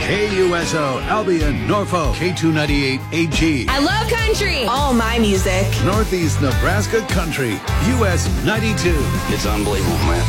KUSO, Albion, Norfolk, K298 AG. I love country. All my music. Northeast Nebraska Country, US 92. It's unbelievable, man.